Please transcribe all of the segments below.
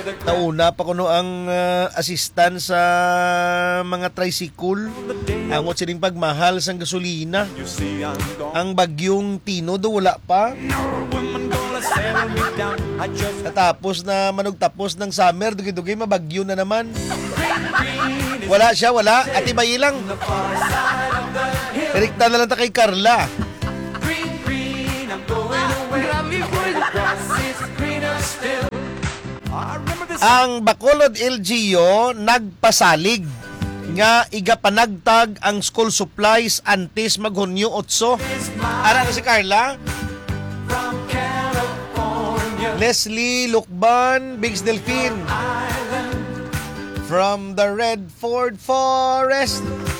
Nauna pa kuno ang assistant sa mga tricycle. Angot sining pagmahal sang gasolina. Ang bagyong Tino do wala pa. Tapos na manugtapos ng summer, dugi-dugi mabagyo na naman. Wala siya, wala. Ati ba ilang? Erikta na lang ta kay Carla. Ang Bacolod LGU nagpasalig nga igapanagtag ang school supplies antes maghunyo 8. Ara na si Carla. Leslie Lukban, Biggs Delphine. From the Redford Forest.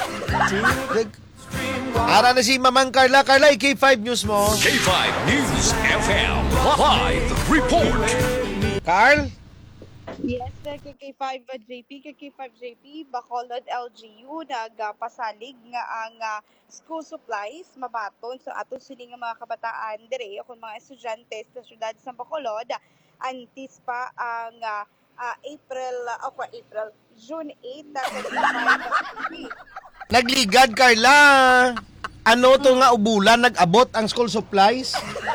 Ara na si Mamang Carla. Carla, K5 News mo. K5 News FM Live Report. Carl? Yes, KK5 JP, Bacolod LGU nagpasalig nga ang school supplies mabaton sa ato sini nga mga kabataan dire kun mga estudyante sa syudad sa Bacolod antes pa ang June 8 na Nagligad, Carla. Ano to nga ubulan nag-abot ang school supplies?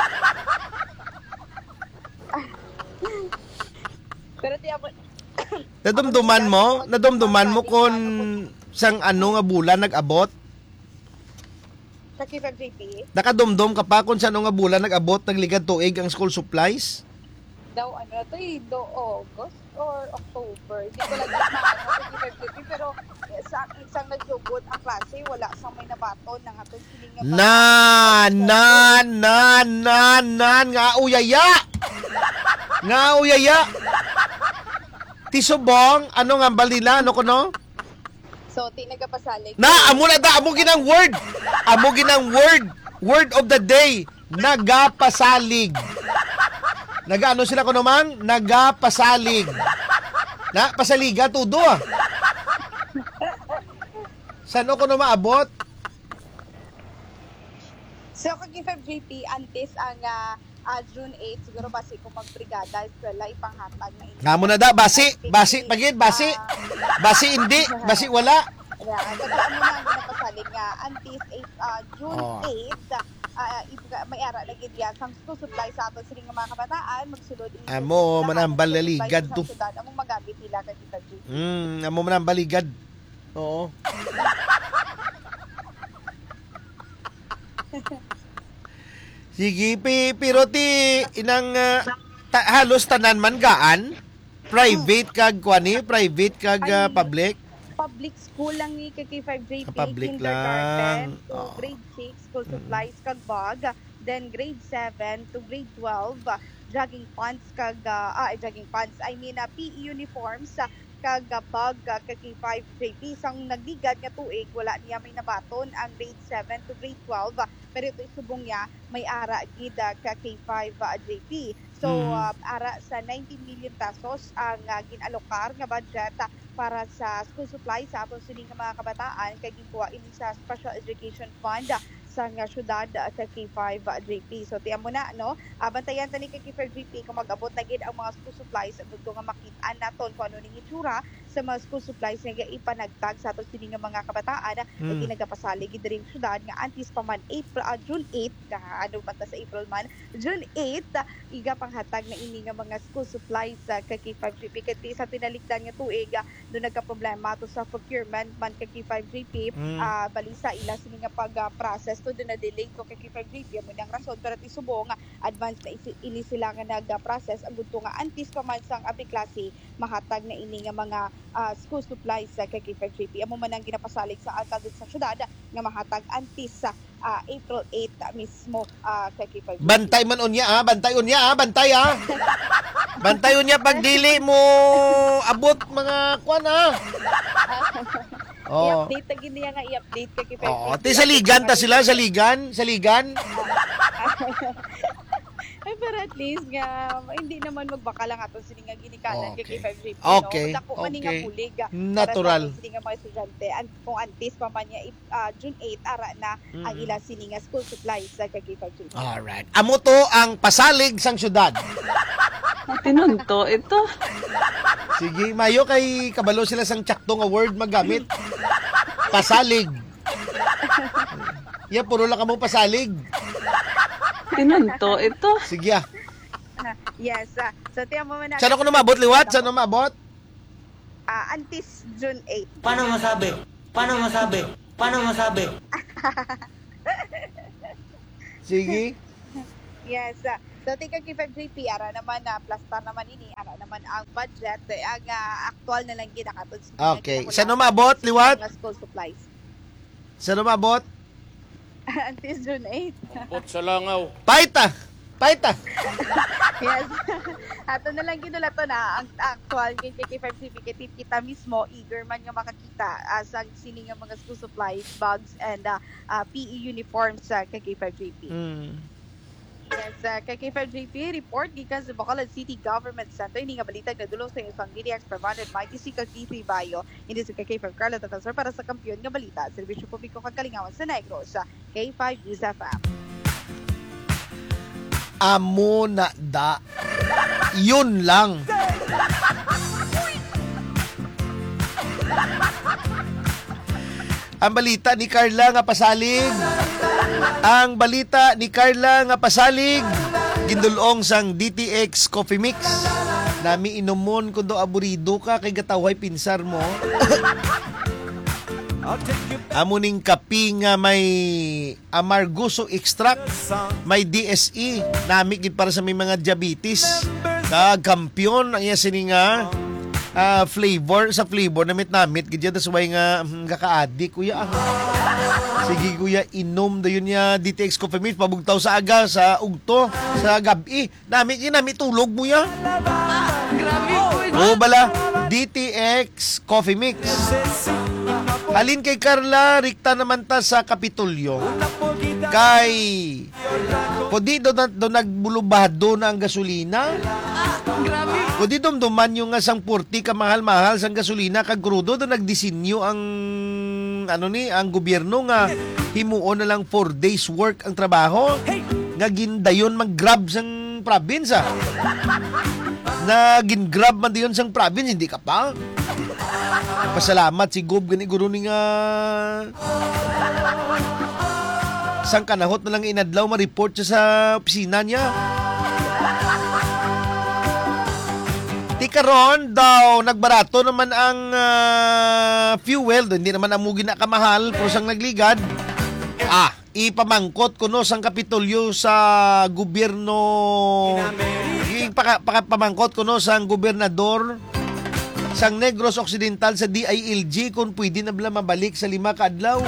Pero di ako Nadumduman mo kung sang ano nga bulan nag-abot? sa KK5 JP Nakadumdum ka pa kung sa ano nga bulan nag-abot nagligad tuig ang school supplies? daw do August or October. Hindi ko lang maano sa KK5 JP pero sa isang nagsugod ang klase wala sang may nabaton ng atong siling nga uyaya Tisubong, ano nga balila, ano ko no? So, nagapasalig. Amo ginang word. Amo ginang word. Word of the day. Nagapasalig. Nagaano sila ko naman? Nagapasalig. Pasaliga, tudo ah. Saan ko na maabot? So, KK5 JP, antes ang June 8, siguro basi kung magbrigada, eskwela, ipanghatag na ito. Nga mo na da, basi hindi, basi wala. Yeah, kasi ano na ang ginapasalig nga, antes June 8, may ara na gidya, sang school supply sa ato siling mga kabataan, magsulod. Amo, manambal laligad to. Among magamit nila KK5 JP. Amo manambal ligad. Oo. Sige, pero ti inang halos tanan man gaan private kag public. Public school lang ni KK5 JP, Public kindergarten lang. to grade 6, school supplies kag bag, then grade 7 to grade 12, jogging pants, PE uniforms, kag bag KK5 JP sang nagbigat nga tuig wala niya may nabaton ang grade 7 to grade 12 pero ito isubong niya may ara gid KK5 JP so ara sa 19 million pesos ang ginalokar nga budget para sa school supplies sa aton sining mga kabataan kay gikuha ini sa Special Education Fund sa syudad sa K5 JP. So tiyan mo na bantayan tani kay K5 JP kung mag-abot na gid ang mga school supplies gusto nga makit-an naton kung ano ning itsura sa mga school supplies nga ipanagtag sa aton sining mga kabataan na ginagapasalig gid diri syudad nga antes pa man June 8 sa April man June 8 iga panghatag na ini nga mga school supplies sa K5 JP kay sa tinalikdan nga tuig do nagka-problema to sa procurement man kay K5 JP balisa ila sini nga pag-process to na delay ko kay K5 JP mo nang rason pero isubong advance na ini sila nga nag-process ang gusto nga antes pa man sang abi klase mahatag na ini nga mga school supplies sa kay K5 JP amo man ang ginapasalig sa alkalde sa syudad nga mahatag antes sa April 8 mismo kay K5 JP. Bantay man unya bantay pag dili mo abot mga kwan I-update na gini nga i-update kay K5 JP. Ti sa ligan ta sila sa ligan. Ay, pero Para at least nga hindi naman magbaka lang ato sini nga ginikanan Okay. kay K5JP. Okay, Dako man nga okay. pulig. Natural. Para sa sini nga mga estudyante. Kung antes pa man niya June 8 ara na ang ila sini nga school supplies sa kay K5JP. Alright. Amo to ang pasalig sang syudad. Tinunto ito. Sige, mayo kay kabalo sila sang tsakto nga word magamit. Pasalig. Ya, puro lang kamo pasalig. Tinunto ito. Sige ah. Yes. So tiyan mo man Saan ako namabot, liwat? Saan namabot? antes June 8. Paano masabi? Paano masabi? Paano masabi? Sige. Yes. So tika K5JP ara naman na plastar naman ini ara naman ang budget ang actual na lang ginakatud. Okay. Saan namabot, liwat? Mga school supplies. Saan namabot? Antes June 8. Bot sa langaw. Paita! Paita! Yes. Ato na lang ginula to na ang actual kay K5JP kita mismo eager man nga makakita sa sini nga mga school supplies, bags and PE uniforms sa kay K5JP. Yes, kay K5JP report gikan sa Bacolod City Government Center ini nga balita nga dulong sa isang DDX provided by DC Cavite Bayo hindi sa K5 Carla Tatasor para sa kampiyon nga balita serbisyo publiko kag kalingawan sa Negros sa K5 News FM. Amo na da. Yun lang. Ang balita ni Carla nga pasalig. Ang balita ni Carla nga pasalig. Gindulong sang DTX Coffee Mix. Nami inumon kundo aburido ka kay gataway pinsar mo. Amo ning kapi nga may amargoso extract, may DSE, nami gid para sa may mga diabetes. Kampiyon ang iya sini nga flavor sa flavor namit gid tas way nga kaka-addict kuya. Sige kuya, inom dayon niya DTX Coffee Mix pabugtaw sa aga sa ugto sa gabi. Nami tulog mo ya. Grabe ko. Oo bala, DTX Coffee Mix. Halin kay Carla, rikta naman ta sa Kapitolyo. Kay kundi do nagbulubado na ang gasolina. Grabe. Kundi dumduman yung nga sang 40 ka mahal-mahal sang gasolina kag krudo do nagdisenyo ang ang gobyerno nga himuon na lang 4 days work ang trabaho. Nga gindayon mag-grab sang province ah. Na gin-grab man diyon sang province hindi ka pa. Pasalamat si Gob gani guro ni nga sang kanahot na lang inadlaw ma-report siya sa opisina niya. Di karon daw nagbarato naman ang fuel, hindi naman amugi na kamahal pero sang nagligad. Ipamangkot kuno sang Kapitolyo sa gobyerno. Pamangkot kuno sang gobernador sang Negros Occidental sa DILG kung pwede na bala mabalik sa 5 ka adlaw.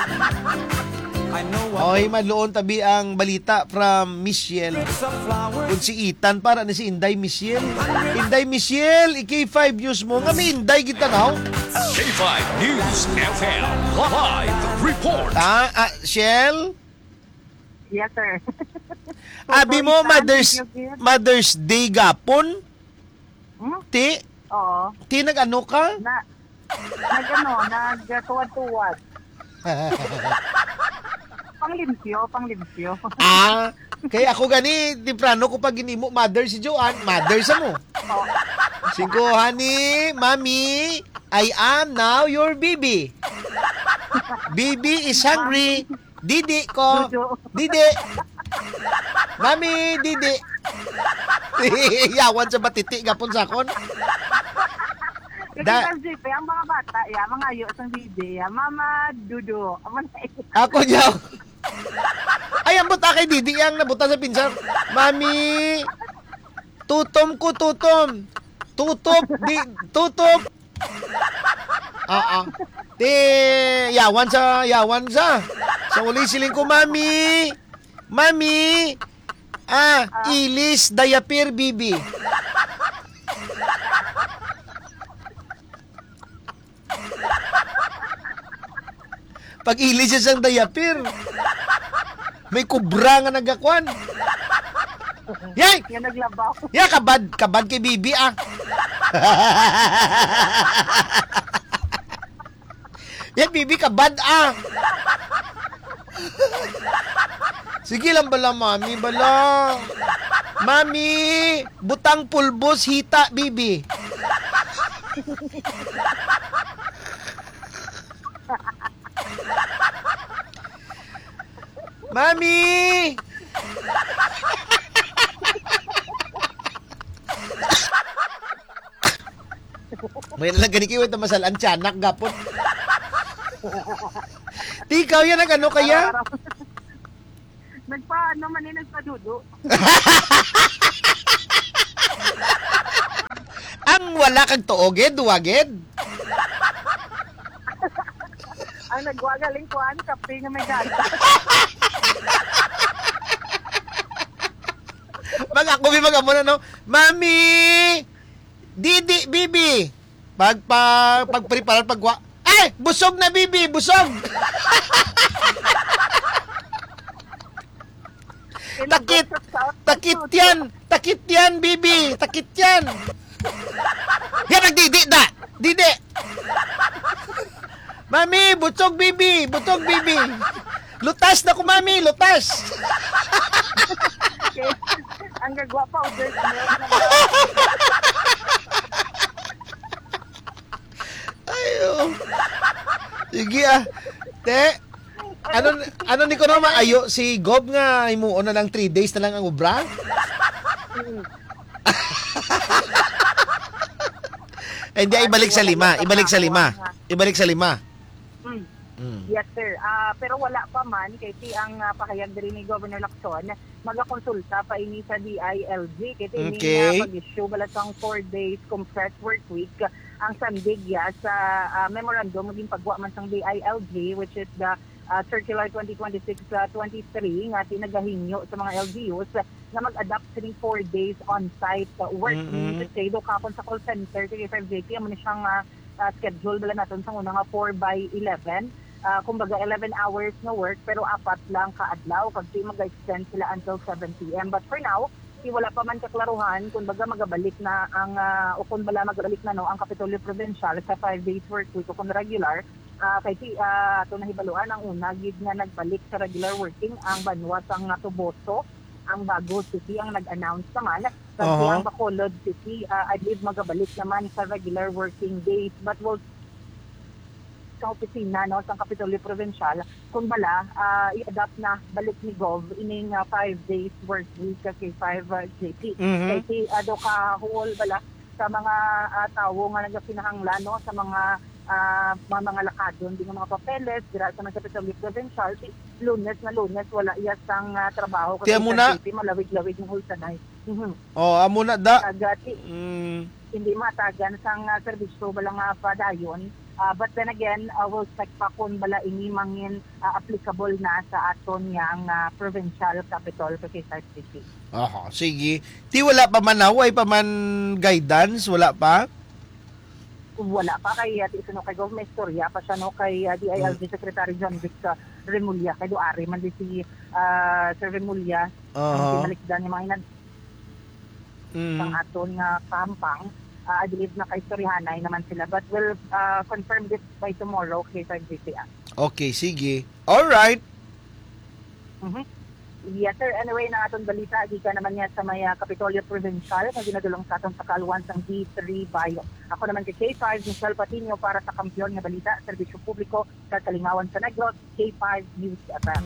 Okay, madloon tabi ang balita from Michelle. Kung si Ethan para ni si Inday Michelle. Inday Michelle, K5 News mo. Nga may Inday kita now. K5 News FM live report. Shell? Yes, sir. Abi mo, Mother's Day gapon? Ti? Oo. Ti nag-ano ka? Nagtuwad-tuwad. Panglimpyo. Kaya ako gani, temprano ko pag ginimo, mother si Joanne, mother sa mo. Singko, honey, mommy, I am now your baby. Baby is hungry. Didi ko. Didi. Mami, didi. Yawan sa batiti, gapon sakon. Kasi ang mga bata, mga ayo sang didi, Mama Dudu. Ako niya. Ay, ang buta kay Didi ang nabuta sa pinsan. Mami, tutom ko, tutom. Tutop, tutop. Te, yawan sa. Sa uli siling ko, Mami. Mami. Ilis, dayapir, bibi. Pag ilis siya sang dayapir, may kubra nga nagakwan. Yay! Yan naglabaw. Ya, kabad kay Bibi ah. Yan, Bibi, kabad ah. Sige lang bala, mami, bala. Mami, butang pulbos, hita, Bibi. Mami! May nalang gani kiwit na masalaan tiyanak, gapon. Tikaw yan ang ano kaya? Nagpaano man eh, nagpadudo. Ang wala kang tuoged, duwaged. Ang nagwagaling kuan, kape nga may gata. Ako may muna, no? Mami! Didi, Bibi! Pagpreparar, pagwa... Ay! Busog na, Bibi! Busog! Takit! Takit yan! Takit yan, Bibi! Takit yan! Yan ang didi na! Didi! Mami! Busog, Bibi! Busog, Bibi! Lutas na ko, Mami! Lutas! Ang gagwa powder. Ayo. Sige ah. Te, ano ni ko naman ayo si Gob nga imuon na lang 3 days na lang ang ubra? Hindi, ibalik sa 5. Ibalik sa 5. Ibalik sa 5. Yes, sir. Pero wala pa man, kasi ang pahayag din ni Governor Lacson, magakonsulta pa ini sa DILG. Kasi Okay. ini pag-issue balatang 4 days compressed work week ang sandigya sa memorandum maging pagwa man sang DILG, which is the Circular 2026-23 nga tinagahinyo sa mga LGUs na mag-adapt sa 4 days on-site work week. Kasi do kapon sa call center, kaya 5JP, amo na siyang schedule bala natin sa una nga 4/11. Kumbaga 11 hours na work pero 4 lang kaadlaw kasi mag-extend sila until 7 p.m. But for now, wala pa man kaklaruhan kung baga magabalik na ang o kung bala magabalik na no ang Kapitolyo Provincial sa 5 days work week o kung regular. Kasi ito nahibaluan ang una gid nga nagbalik sa regular working ang Banwas ang Tuboso, ang Bago City ang nag-announce naman. Kasi ang Bacolod City, I believe magabalik naman sa regular working days but will sa opisina no sa Kapitolyo Provincial kung bala i-adapt na balik ni Gov ining 5 days work week kasi 5 JP. Kasi ado ka whole bala sa mga tawo nga nagakinahanglan no sa mga lakadon din mga papeles dira sa Kapitolyo Provincial. Lunes wala iyasang trabaho kasi JP malawig-lawig ng hulsanay. Amo na da. Agati. Hindi matagan sang serbisyo bala nga padayon. But then again, we'll check pa kung bala ini mangin applicable na sa aton yang provincial capital kasi sa city. Sige. Ti wala pa man naway pa man guidance, wala pa? Wala pa kay isuno kay Gov, may istorya pa siya no kay DILG Secretary John Vic Remulla kay Duari man di si Sir Remulla ang malikdan yung mga inad ang aton nga kampang. I believe na kay Sorihanay naman sila but we'll confirm this by tomorrow kay GCA. Okay, sige. Alright. Yes sir, anyway na aton balita di ka naman niya sa may Kapitolyo Provincial na ginadulong sa aton sa Kalwan sang D3 Bayo. Ako naman kay K5 Michelle Patino para sa Kampiyon nga balita, serbisyo publiko sa Kalingawan sa Negros, K5 News FM.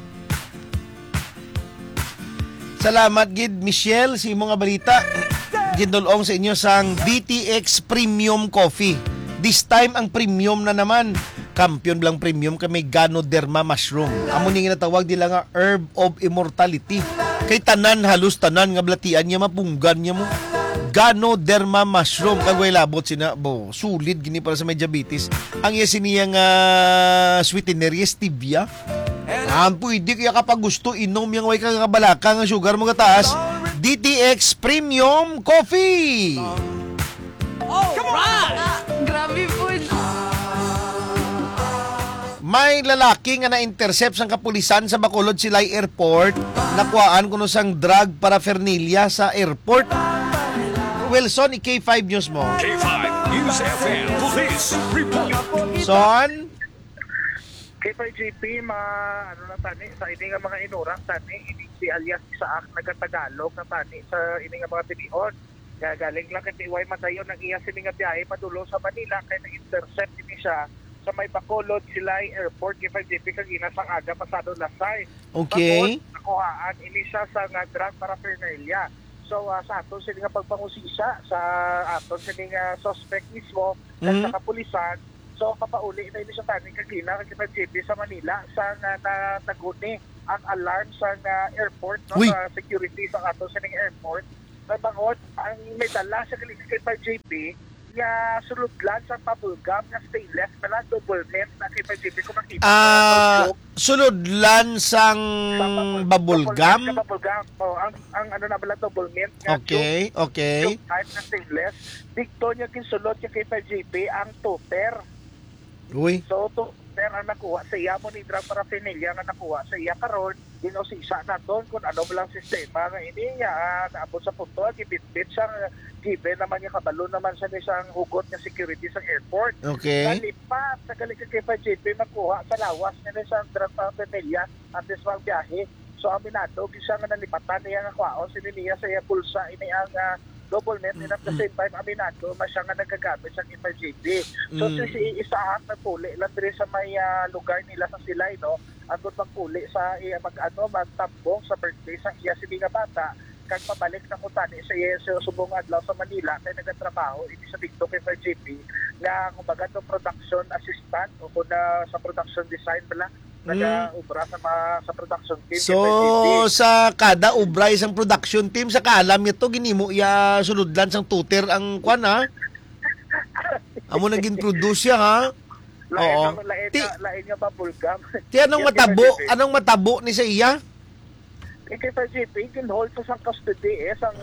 Salamat gid Michelle si imong nga balita. Gindulong sa inyo sang BTX Premium Coffee. This time ang premium na naman. Kampiyon lang premium kay may Ganoderma mushroom. Amo ni ginatawag nila nga herb of immortality. Kay tanan halos tanan nga blatian niya mapunggan niya mo. Ganoderma mushroom kagway labot sina bo sulid gini para sa may diabetes. Ang iya siniya nga sweetener stevia. Pwede kaya kapag gusto inom yung way kakabalaka nga sugar mga taas. DTX Premium Coffee. Grabe po. May lalaki nga na-intercept sang kapulisan sa Bacolod Silay Airport. Nakuhaan kuno sang drug paraphernalia sa airport. Wilson, K5 News mo. K5 News FM Police Report. Son? K5GP, ano na tani, sa ini nga mga inurang tani, ini si alias Isaac nagatagalog na tani sa ini nga mga tinion. Kaya galing lang kay Tiway Matayon ng iya sini nga biyahe padulo sa Manila kaya na-intercept ini siya sa may Bacolod Silay Airport. K5GP kagina sang aga pasado lasay. Okay. Tapos nakuhaan ini siya sa nga drug paraphernalia. So sa aton sini nga pagpangusisa sa aton sini nga suspect mismo at sa kapulisan. So kapauli na ini sa tani kagina kay K5GP sa Manila sa nga naguni ang alarm sa nga airport no, sa security sa aton sini nga airport. Nabangot ang may dala sa kay K5GP nga suludlan sa bubblegum nga stainless pala double mint na K5GP kung makita. Suludlan sang bubblegum? Sa bubblegum. Ang ano na bala double mint. Okay, okay. Yung type na stainless. Dito niya kinsulod niya K5GP ang toter. Uy. So, toter ang nakuha sa iya mo ni drug paraphernalia nga nakuha sa iya karon ginosisa na doon kung ano lang sistema nga ini niya naabot sa punto gibitbit siyang given naman niya kabalo naman sa isang hugot nga security sa airport. Okay. Nalipat sa galing kay K5GP magkuha sa lawas nila sa drug paraphernalia at isang biyahe. So aminado gisa nga nalipatan niya nga kwaon sininiya sa iya pulsa ini ang double net and at the same time aminado masya nga nagagamit sa K5GP. So si Isaac nagpuli lang diri sa may lugar nila sa Silay no. Andun magpuli sa iya magtambong sa birthday sa iya sini nga bata kag pabalik na ko tani sa iya sa subong adlaw sa Manila kay nagatrabaho ini sa TikTok K5GP nga kumbaga to production assistant o kuna sa production design bala nag-ubra sa production team. So, sa kada ubra isang production team, sa kaalam ito, ginimo iya suludlan sang tutor ang kwan, ha? Amo nag-introduce siya, ha? Oo. Lain nga bubblegum. Ti anong matabo ni sa iya? K5GP, ginhold sa sang custody, sang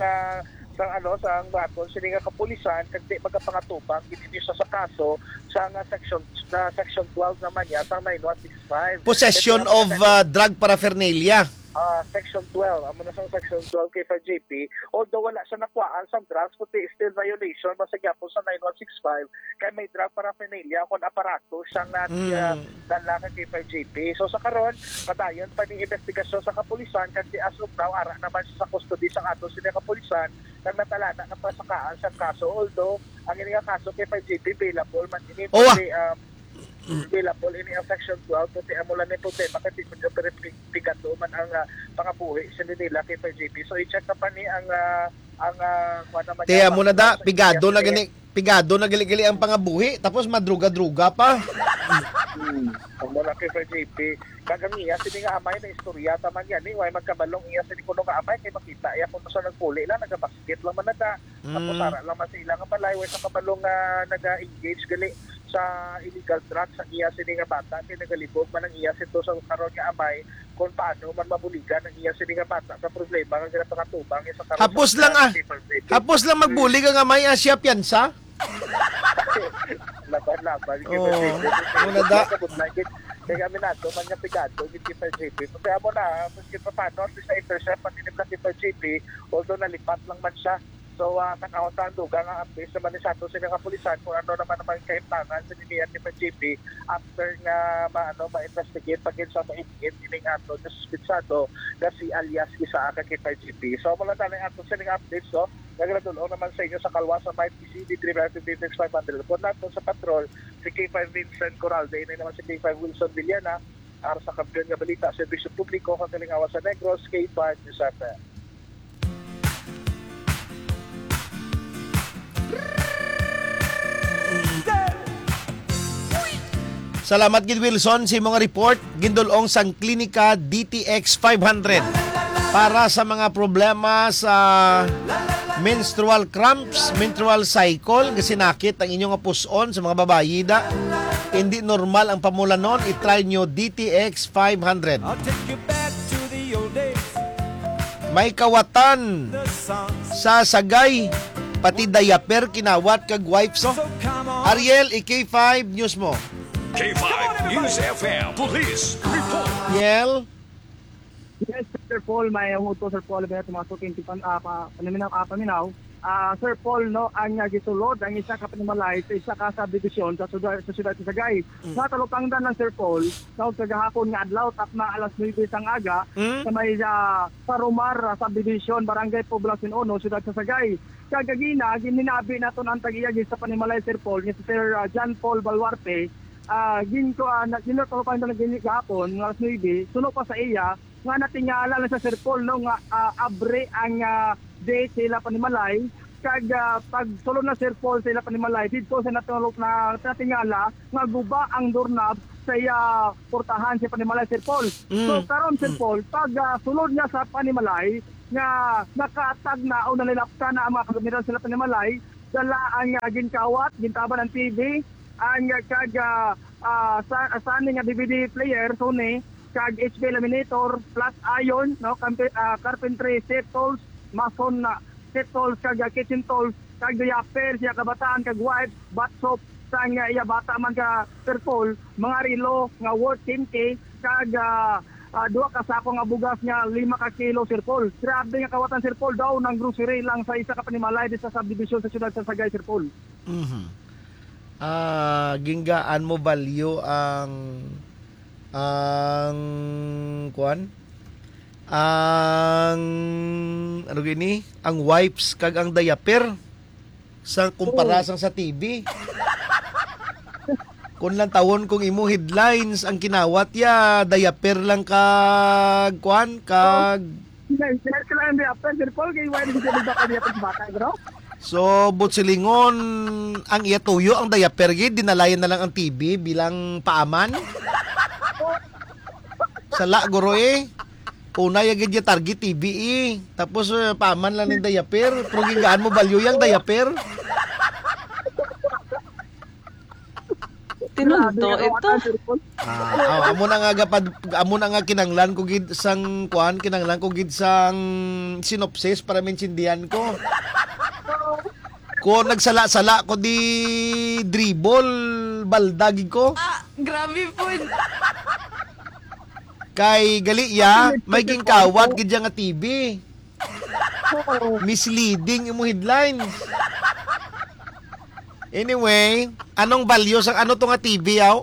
baton sini nga kapulisan kag di magapangatubang gininisa sa kaso sa nga section 12 naman niya sa 9165 possession of drug paraphernalia. Section 12 amo na sa section 12 K5GP although wala siya nakuhaan sa drugs kundi still violation basta gyapon sa 9165 kay may drug paraphernalia kon aparato siyang dala kay K5GP. So sa karon padayon pa ning investigasyon sa kapulisan kasi as of now ara naman siya sa custody sa ato sila kapulisan kag natalana na pasakaan sa kaso although ang ini nga kaso K5GP available man ini available in section 12 kasi amo lang ni problema kasi medyo pigato man ang pangabuhi sa nila K5GP. So i-check na pa ni ang kuan naman. Tiya mo na da pigado na gali ang pangabuhi tapos madruga-druga pa. Amo lang K5GP kagang iya sini nga amay na istorya taman yan way magkabalong iya sini kuno nga amay kay makita iya kun sa nagpuli lang nagabasket lang man nada tapos ara lang man sila nga balay way sa kabalong naga-engage gali sa illegal drugs sa iya sini nga bata kay nagalibog man ang iya sito sa karon nga amay kung paano man mabuligan ang iya sini nga bata sa problema nga ginapakatubang sa karon. Hapos lang magbuli ka nga may asya piyansa. Laban. Muna da. Kaya kami nato, man nga pigado, yung K5GP. Kaya mo na, maski pa paano, at least na-intercept, matinip na K5GP, although nalipat lang man siya. So, nakauntahan duga nga updates naman ni Sato sila kapulisan kung ano naman kahimtangan sa niliyan ni K5GP after nga ma-investigate pagin sa maingit ining ato na suspitsado na si alias Isaac K5GP. So, mula tayo ato sila updates, so, nagradulong naman sa inyo sa kalwa sa Mike PCD 356-500. Kung nato sa patrol, si K5 Vincent Coralde, ini naman si K5 Wilson Villana, para sa kampiyon nga balita, Servisyo Publiko, Kagalingawa sa Negros, K5 News FM. Salamat gid Wilson si mga report gindulong sang klinika DTX 500 para sa mga problema sa menstrual cramps, menstrual cycle, kasi nakit ang inyong puson sa mga babayi da. Hindi normal ang pamulanon, i-try nyo DTX 500. May kawatan sa sagay, pati diaper kinawat kag wipes. So, Ariel, K5 News mo. K5 News FM Police Report. Yel? Yes, Sir Paul, may umuto Sir Paul ba tumasok yung paminaw. Sir Paul, no, ang gisulod ang isa ka panimalay sa isa ka subdivision sa siyudad sa Sagay. Sa talupangdan ng Sir Paul, sa kagahapon nga adlaw tap na alas 9 sang aga sa may Parumar subdivision, Barangay Poblacion 1, siyudad sa Sagay. Kagagina gininabi naton ang tagiyagi sa panimalay Sir Paul ni Sir John Paul Balwarte. Ginko talupangdan ng gihapon alas 9 suno pa sa iya nga natingala na sa Sir Paul no nga abre ang day sila panimalay kag pag sulod na Sir Paul sila panimalay dito sa natulog na natingala nga guba ang doorknob sa iya portahan sa panimalay Sir Paul. So karon Sir Paul pag sulod niya sa panimalay nga nakaatag na o nalilapta na ang mga kagamitan sila panimalay dala ang ginkawat gintaban ng TV ang kag sani nga DVD player Sony kag HP laminator plus iron no carpentry set tools mason na set tools kag kitchen tools kag diaper siya kabataan kag wipes bath soap sang iya bata man ka Sir Paul mga relo nga worth 10k kag duha ka sako nga bugas nga 5 ka kilo Sir Paul. Grabe nga kawatan Sir Paul daw ng grocery lang sa isa ka panimalay sa subdivision sa siyudad sa Sagay Sir Paul. Ginggaan mo value ang kuan ang ano gini ang wipes kag ang diaper sa kumparasang sa TV. Kung lang tawon kung imo headlines ang kinawat ya diaper lang kag kuan kag so butsilingon ang iya tuyo ang diaper gid dinalayan na lang ang TV bilang paaman. Sala guro una yung gadget target TV tapos paman lang ng diaper pero gingaan mo value yung diaper. Tinunto ito. Amo na nga kinanglan ko gid sang kuan kinanglan ko gid sang synopsis para maintindihan ko. Ko nagsala-sala ko di dribble baldagi ko. Grabe po. Kay gali ya, may gingkawat gid nga TV. Misleading imo headlines. Anyway, anong value sang ano to nga TV yaw?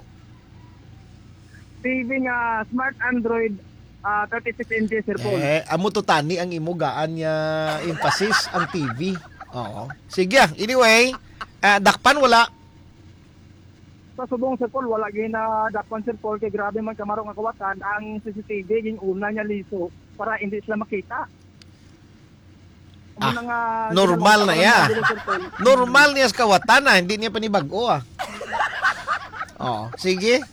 TV nga smart Android 36 inches Sir Paul. Amo to tani ang imo gaan nga emphasis ang TV. Oo. Sige, anyway, dakpan wala. Sa subong Sir Paul wala gina dakpan Sir Paul kay grabe man kamaro nga kawatan ang CCTV ging una niya liso para hindi sila makita. Normal na ya. Normal niya sa kawatan hindi niya panibago sige.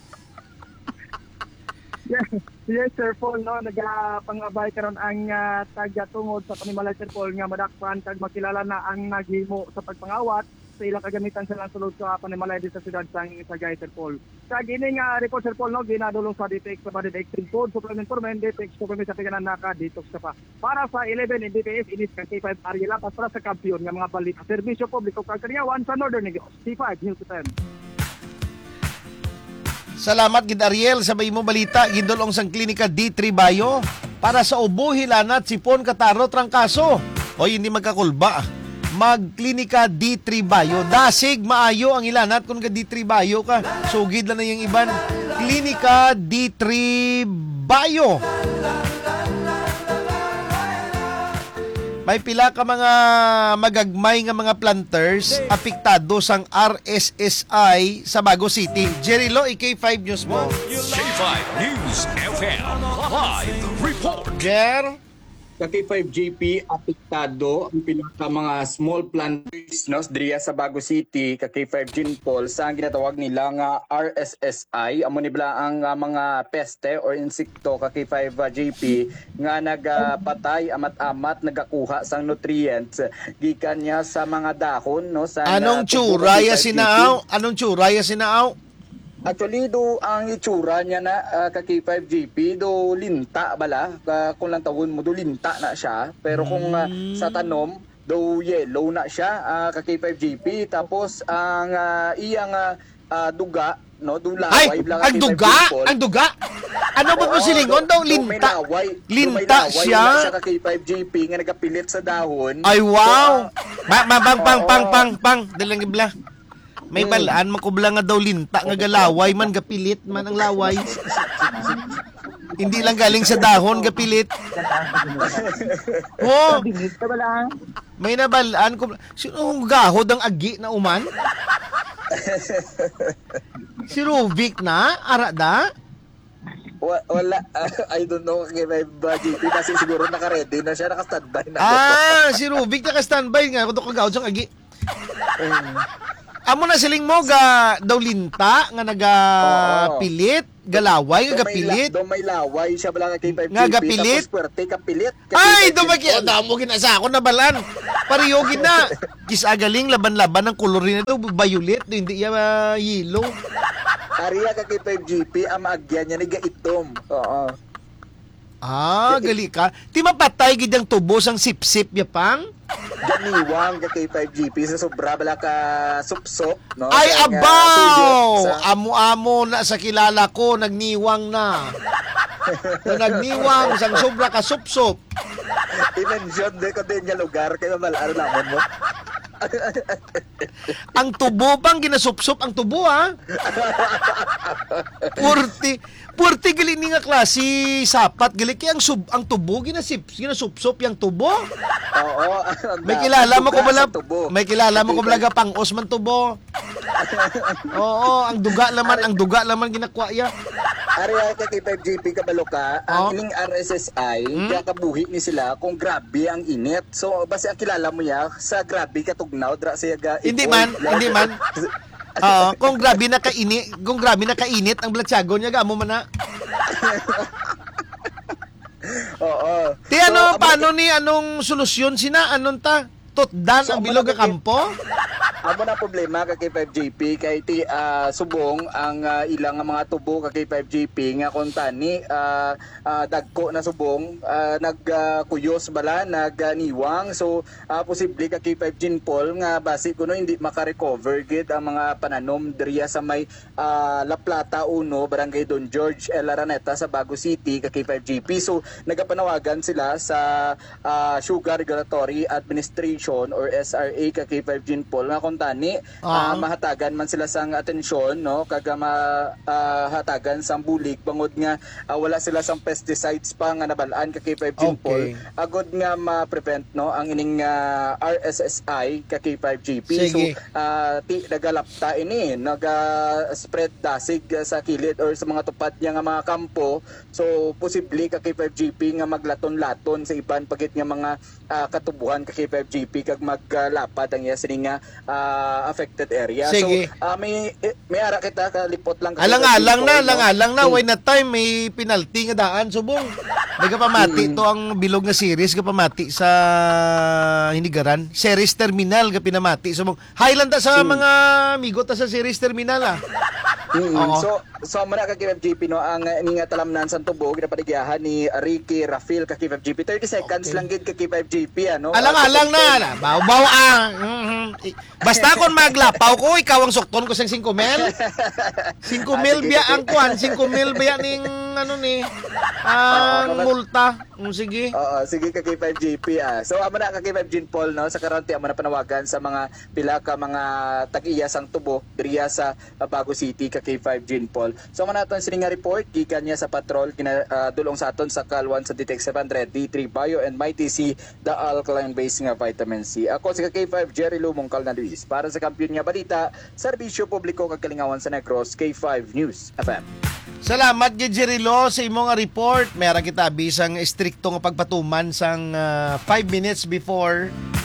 Yes Sir Paul no nagapangabay karon ang taga-tungod sa panimalay Sir Paul nga madakpan kag makilala na ang naghimo sa pagpangawat sa ilang kagamitan sa sulod sa panimalay sa siyudad sang Sagay Sir Paul. Kag ini nga report Sir Paul no ginadulong sa DTX sa Body Extreme Food Supplement Formen DTX Supplement sa piganan naka detox ka pa. Para sa 11 NDPS inis kang K5 Ariela para sa kampiyon nga mga balita serbisyo publiko kag karyawan sa Northern Negros. C5 News 10. Salamat gid Ariel sa mo balita gindulong sang klinika D3 Bayo para sa ubo hilanat sipon kataro trangkaso. Hoy hindi magkakulba. Magklinika D3 Bayo. Dasig maayo ang ilanat kung ka D3 Bayo ka. Sugid lang na yung iban. Klinika D3 Bayo. May pila ka mga magagmay nga mga planters apektado sang RSSI sa Bago City. Jerry Lo, K5 News mo. K5 News FM Live Report. Jer? Sa K5JP, apektado ang pinaka mga small planters no, diriya sa Bago City, ka K5 Jinpol, sa ang ginatawag nila nga RSSI, amo nila ang mga peste or insekto ka K5JP nga nagpatay amat-amat, nagakuha sang nutrients gikan niya sa mga dahon no sa Anong tsuraya sinaaw? Anong tsuraya sinaaw? Actually, do ang itsura niya na ka K5GP, do linta bala. Kung lang tawon mo, do linta na siya. Pero kung sa tanom, do yellow na siya ka K5GP. Tapos ang iyang duga no? Dulaway Ay, lang ang kay duga, Five June ang duga. Ano ba po silingon daw? Linta. Linta siya. Sa K5GP nga nagapilit sa dahon. Ay, wow. Oo. Pang. Dalang ibla. May balaan, makubla nga daw linta nga galaway man, gapilit man ang laway. Hindi lang galing sa dahon, gapilit. Oh, may nabalaan ko. Sino ang gahod ang agi na uman? Si Rubik na? Arada? Wala. I don't know kay K5GP kasi siguro naka-ready na siya, naka-standby na. Si Rubik naka-standby nga. Kuto kagahod sa agi. Amo na siling mo ga daw linta nga nagapilit, galaway nga gapilit. Do may laway siya bala kay K5GP. Nga gapilit? Tapos puwerte kapilit. Ay, dumaki. Damo ginasa ako na balan. Pariyogin na. Kisagaling laban-laban ng kulor rin ito. Violet. Hindi yan yellow. Ariya ka kay K5GP, ang maagyan niya ni gaitom. Oo. Gali ka. Ti mapatay gidang tubos ang sip-sip ya pang? Ganiwang ka kay 5GP sa sobra bala ka supsop, no? Ay, Kaya nga, abaw! tuyok sa- Amo-amo na sa kilala ko, nagniwang na. Nagniwang, sang sobra ka sup-sup. I-mention din ko din yung lugar, kaya malaan naman mo. Ang tubo bang ginasup-sup ang tubo, ha? Purti gali ni nga klase sapat gali kaya ang tubo ginasup-sup yung tubo. Oo. May kilala mo ko bala, Tubo. may kilala mo ko bala ga pang-os man tubo. Oo, ang duga laman ginakuha ya. Ariya ka kay 5GP kabalo ka, ang ining RSSI, kaya kabuhi ni sila kung grabe ang init. So, basta ang kilala mo ya, sa grabe katugnaw, dra siya ga... Hindi man. Kung grabe na kainit ang blatsago niya gamo man na. Oo. Ti ano, paano ni anong solusyon sina anon ta? Tutdan ang bilog nga kampo? Amo na problema kay 5GP kay ti subong ang ilang mga tubo kay 5GP nga kung tani dagko na subong nagkuyos bala naganiwang so posible kay 5 Jinpol nga basi kuno hindi maka-recover gid ang mga pananom diriya sa may La Plata 1 Barangay Don George El Araneta sa Bago City kay 5GP so nagapanawagan sila sa Sugar Regulatory Administration or SRA kay 5 Jinpol nga kung tani mahatagan man sila sang atensyon no kaga mahatagan sang bulig bangod nga wala sila sang pesticides pa nga nabalaan kay 5 Jinpol agod nga ma-prevent no ang ining RSSI kay 5GP so nagalapta ini naga-spread dasig sa kilid or sa mga tupad niya nga mga kampo so posible kay 5GP nga maglaton-laton sa iban pagit nga mga katubuhan kay 5GP kag maglapad ang iya sining affected area. Sige. So may ara kita kalipot lang Alang-alang na why na time may penalty nga daan subong. May kapamati to ang bilog nga series kapamati sa Hinigaran. Series terminal ka pinamati subong. Highland sa mga amigo ta sa series terminal So muna ka KFGP no ang ninga talamnan sa tubo ginapaligyahan ni Ricky Rafael ka KFGP 30 seconds lang gid ka KFGP ano. Alang-alang na. Baw-baw Basta kon maglapaw ko ikaw ang sukton ko sang 5 mil. 5 mil biya ang kuan, 5 mil biya ning ano ni ang multa. Sige. Oo, sige ka K5GP So amo na ka K5 Jinpol no sa karonti amo na panawagan sa mga pila ka mga tag-iya sang tubo diriya sa Bago City ka K5 Jinpol. So amo naton sining nga report gikan niya sa patrol dulong sa aton sa Kalwan sa Detect 700 D3 Bio and Mighty C the alkaline base nga vitamin C. Ako si K5 Jerry Lumongkal na Luis para sa Kampiyon nga Balita, Serbisyo Publiko kag Kalingawan sa Negros K5 News FM. Salamat gid Jerilo sa imong nga report. Meron kita bisang strikto nga pagpatuman sang 5 minutes before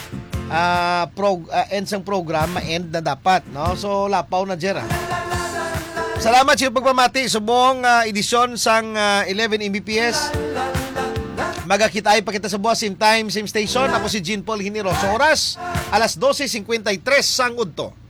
end sang program ma-end na dapat no. So lapaw na Jera. Salamat sa iyong pagpamati subong edisyon sang 11 Mbps. Magakita pa kita sa buwas, same time, same station. Ako si Jean Paul Hiniroso. Oras, alas 12:53 sang udto.